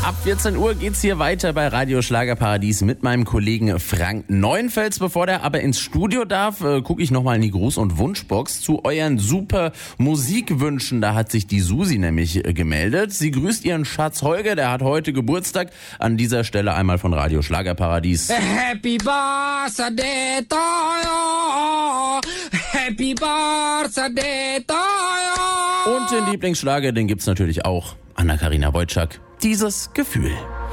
Ab 14 Uhr geht's hier weiter bei Radio Schlagerparadies mit meinem Kollegen Frank Neuenfels. Bevor der aber ins Studio darf, gucke ich nochmal in die Gruß- und Wunschbox zu euren super Musikwünschen. Da hat sich die Susi nämlich gemeldet. Sie grüßt ihren Schatz Holger, der hat heute Geburtstag. An dieser Stelle einmal von Radio Schlagerparadies. Happy Birthday to you. Happy Birthday to you. Und den Lieblingsschlager, den gibt's natürlich auch. Anna-Karina Wojcik. Dieses Gefühl.